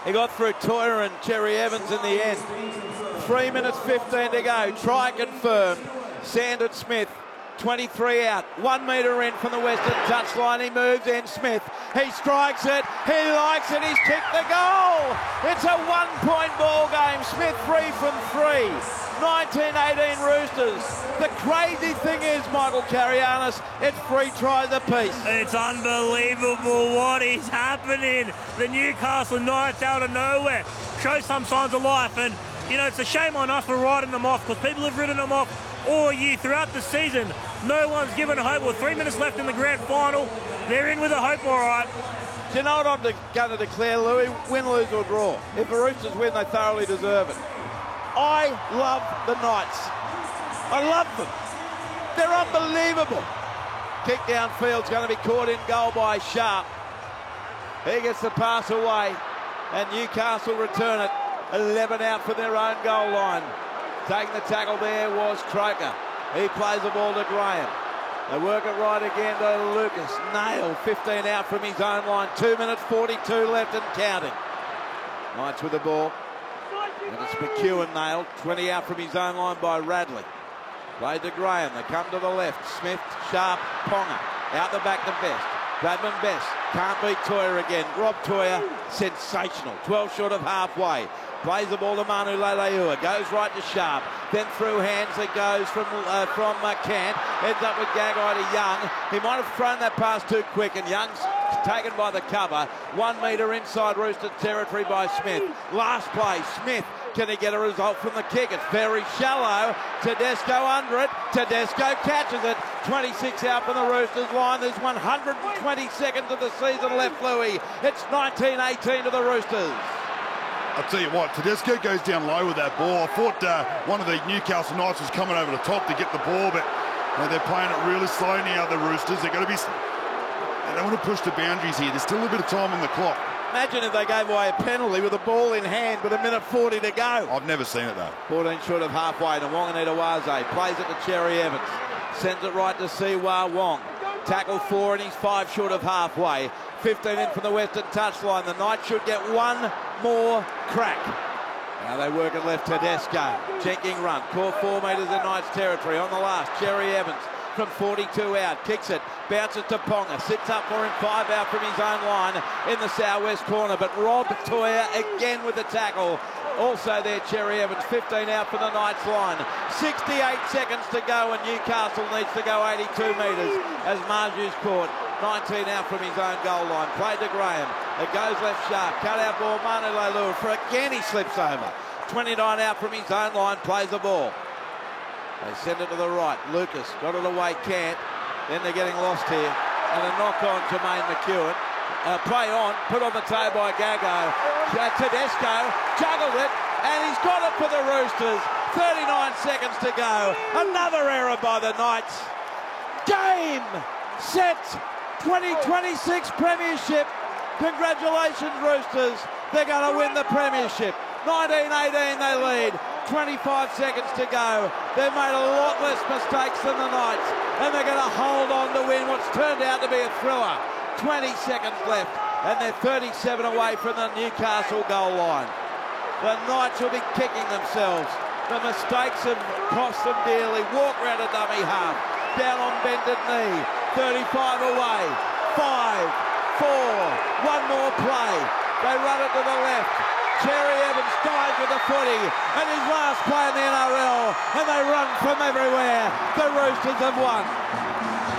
He got through Toyer and Cherry Evans in the end. 3 minutes 15 to go. Try confirmed. Sandon Smith, 23 out. 1 metre in from the western touchline. He moves in. Smith, he strikes it. He likes it. He's kicked the goal. It's a 1-point ball game. Smith 3 from 3. 1918 Roosters. The crazy thing is, Michael Carianis, it's 3 tries apiece. It's unbelievable what is happening. The Newcastle Knights out of nowhere show some signs of life, and you know, it's a shame on us for writing them off, because people have written them off all year throughout the season. No one's given hope. Well, 3 minutes left in the grand final. They're in with a hope, all right. Do you know what I'm going to declare, Louis? Win, lose or draw. If the Roosters win, they thoroughly deserve it. I love the Knights. I love them. They're unbelievable. Kick downfield's going to be caught in goal by Sharp. He gets the pass away, and Newcastle return it. 11 out from their own goal line. Taking the tackle there was Croker. He plays the ball to Graham. They work it right again to Lucas. Nail, 15 out from his own line. 2 minutes 42 left and counting. Knights with the ball. And it's McEwen nailed. 20 out from his own line by Radley. Played to Graham. They come to the left. Smith, Sharp, Ponga. Out the back to Best. Bradman Best. Can't beat Toyer again. Rob Toyer, sensational. 12 short of halfway. Plays the ball to Manu Leilua. Goes right to Sharp. Then through hands it goes from Cant. Ends up with Gagai to Young. He might have thrown that pass too quick, and Young's taken by the cover. 1 metre inside Rooster territory by Smith. Last play, Smith. Can he get a result from the kick? It's very shallow. Tedesco under it. Tedesco catches it. 26 out from the Roosters line. There's 120 seconds of the season left, Louis. It's 19-18 to the Roosters. I'll tell you what, Tedesco goes down low with that ball. I thought one of the Newcastle Knights was coming over the top to get the ball, but they're playing it really slow now, the Roosters. They're going to be... They want to push the boundaries here. There's still a bit of time on the clock. Imagine if they gave away a penalty with the ball in hand with 1:40 to go. I've never seen it, though. 14 short of halfway to Wanganita-Waze. Plays it to Cherry Evans. Sends it right to Siwa Wong. Tackle 4 and he's 5 short of halfway. 15 in from the western touchline. The Knights should get one more crack. Now they work it left. Tedesco. Checking run. Caught 4 metres in Knights territory. On the last, Cherry Evans from 42 out. Kicks it. Bounces to Ponga. Sits up for him. 5 out from his own line in the southwest corner. But Rob Toyer again with the tackle. Also there, Cherry Evans, 15 out from the Knights line. 68 seconds to go, and Newcastle needs to go 82 metres as Marju's caught. 19 out from his own goal line. Played to Graham. It goes left sharp. Cut out ball. Manu Leilua for again. He slips over. 29 out from his own line. Plays the ball. They send it to the right. Lucas got it away. Can't. Then they're getting lost here. And a knock on Jermaine McEwen. Play on. Put on the toe by Gago. Tedesco juggled it. And he's got it for the Roosters. 39 seconds to go. Another error by the Knights. Game. Set. 2026 Premiership. Congratulations, Roosters. They're going to win the Premiership. 19-18 they lead. 25 seconds to go. They've made a lot less mistakes than the Knights, and they're going to hold on to win what's turned out to be a thriller. 20 seconds left, and they're 37 away from the Newcastle goal line. The Knights will be kicking themselves. The mistakes have cost them dearly. Walk round a dummy half. Down on bended knee. 35 away. 5, 4, one more play. They run it to the left. Cherry Evans dives with the footy, and his last play in the NRL, and they run from everywhere. The Roosters have won.